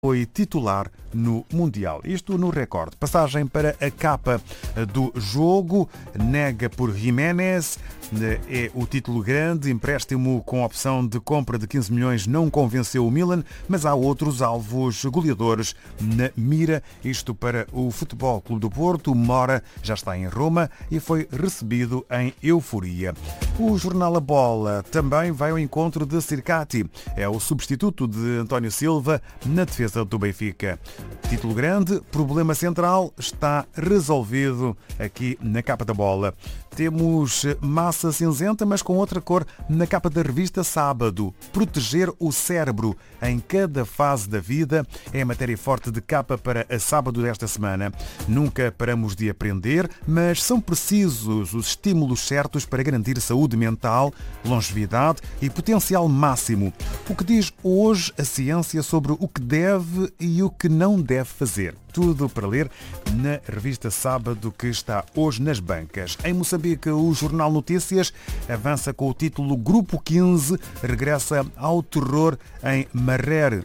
foi titular no Mundial. Isto no recorde. Passagem para a capa do jogo. Nega por Jiménez. É o título grande. Empréstimo com opção de compra de 15 milhões não convenceu o Milan, mas há outros alvos goleadores na mira. Isto para o Futebol Clube do Porto. Mora já está em Roma e foi recebido em euforia. O jornal A Bola também vai ao encontro de Circati. É o substituto de António Silva na defesa do Benfica. Título grande, problema central, está resolvido aqui na capa da Bola. Temos massa cinzenta, mas com outra cor na capa da revista Sábado. Proteger o cérebro em cada fase da vida é a matéria forte de capa para a Sábado desta semana. Nunca paramos de aprender, mas são precisos os estímulos certos para garantir saúde mental, longevidade e potencial máximo. O que diz hoje a ciência sobre o que deve e o que não deve fazer. Tudo para ler na revista Sábado, que está hoje nas bancas. Em Moçambique, o Jornal Notícias avança com o título Grupo 15 regressa ao terror em Marrere.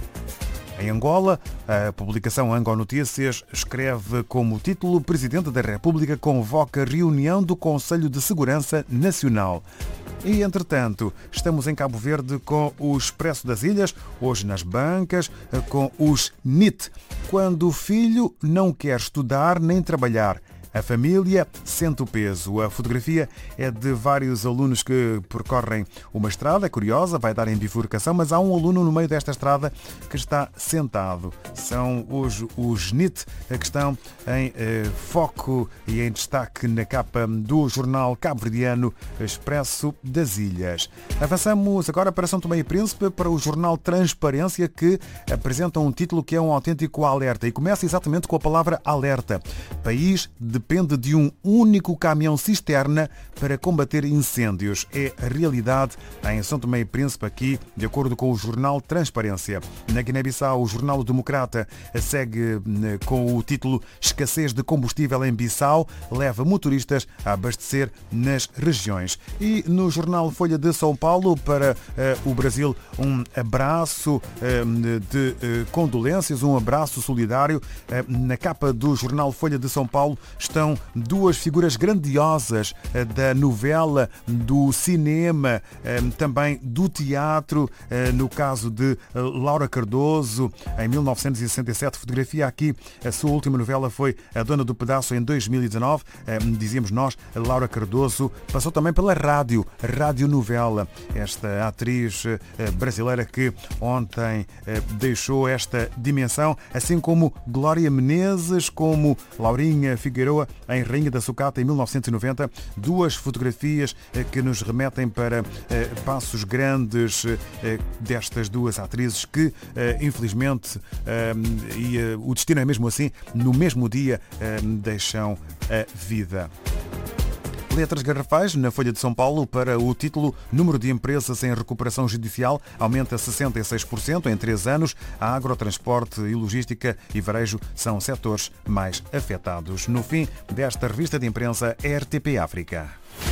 Em Angola, a publicação Ango Notícias escreve como título: o Presidente da República convoca reunião do Conselho de Segurança Nacional. E, entretanto, estamos em Cabo Verde com o Expresso das Ilhas, hoje nas bancas, com os NIT. Quando o filho não quer estudar nem trabalhar, a família sente o peso. A fotografia é de vários alunos que percorrem uma estrada curiosa, vai dar em bifurcação, mas há um aluno no meio desta estrada que está sentado. São hoje os NIT que estão em foco e em destaque na capa do jornal cabo-verdiano Expresso das Ilhas. Avançamos agora para São Tomé e Príncipe, para o jornal Transparência, que apresenta um título que é um autêntico alerta e começa exatamente com a palavra alerta. País depende de um único caminhão-cisterna para combater incêndios. É a realidade em São Tomé e Príncipe, aqui, de acordo com o jornal Transparência. Na Guiné-Bissau, o jornal Democrata segue com o título Escassez de combustível em Bissau leva motoristas a abastecer nas regiões. E no jornal Folha de São Paulo, para o Brasil, um abraço de condolências, um abraço solidário. Na capa do jornal Folha de São Paulo estão duas figuras grandiosas da novela, do cinema, também do teatro. No caso de Laura Cardoso, em 1967, fotografia aqui. A sua última novela foi A Dona do Pedaço, em 2019. Dizíamos nós, Laura Cardoso passou também pela radionovela. Esta atriz brasileira que ontem deixou esta dimensão, assim como Glória Menezes, como Laurinha Figueroa em Rainha da Sucata, em 1990. Duas fotografias que nos remetem para passos grandes destas duas atrizes que, infelizmente, e o destino é mesmo assim, no mesmo dia deixam a vida. Letras garrafais na Folha de São Paulo para o título: número de empresas em recuperação judicial aumenta 66% em 3 anos. A agrotransporte e logística e varejo são setores mais afetados. No fim desta revista de imprensa, RTP África.